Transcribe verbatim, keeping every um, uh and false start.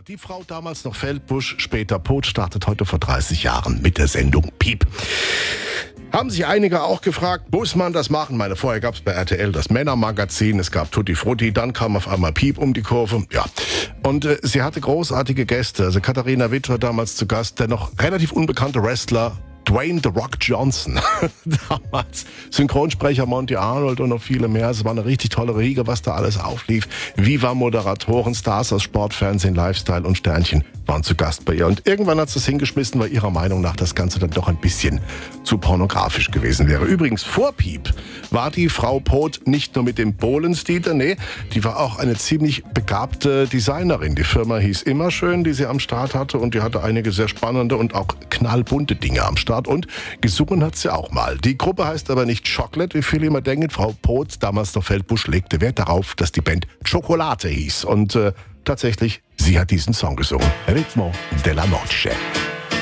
Die Frau, damals noch Feldbusch, später Pot, startet heute vor dreißig Jahren mit der Sendung Piep. Haben sich einige auch gefragt, muss man das machen? Meine, vorher gab es bei R T L das Männermagazin, es gab Tutti Frutti, dann kam auf einmal Piep um die Kurve. Ja. Und äh, sie hatte großartige Gäste. Also Katharina Witt war damals zu Gast, der noch relativ unbekannte Wrestler Dwayne The Rock Johnson. Damals Synchronsprecher Monty Arnold und noch viele mehr. Es war eine richtig tolle Riege, was da alles auflief. Viva-Moderatoren, Stars aus Sport, Fernsehen, Lifestyle und Sternchen waren zu Gast bei ihr. Und irgendwann hat sie es hingeschmissen, weil ihrer Meinung nach das Ganze dann doch ein bisschen zu pornografisch gewesen wäre. Übrigens, vor Piep war die Frau Pot nicht nur mit dem Bohlensdieter, nee, die war auch eine ziemlich begabte Designerin. Die Firma hieß Immerschön, die sie am Start hatte, und die hatte einige sehr spannende und auch knallbunte Dinge am Start. Und gesungen hat sie auch mal. Die Gruppe heißt aber nicht Chocolate, wie viele immer denken. Frau Pot, damals noch Feldbusch, legte Wert darauf, dass die Band Chocolate hieß. Und äh, tatsächlich, sie hat diesen Song gesungen. Ritmo della Noche.